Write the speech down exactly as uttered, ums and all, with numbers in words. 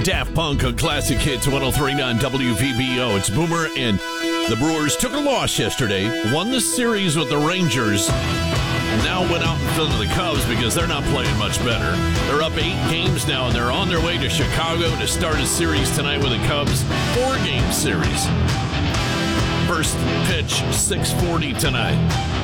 Daft Punk on Classic Hits one oh three point nine W V B O. It's Boomer, and the Brewers took a loss yesterday, won the series with the Rangers, now went out in front of the Cubs because they're not playing much better. They're up eight games now, and they're on their way to Chicago to start a series tonight with the Cubs. Four-game series. First pitch, six forty tonight.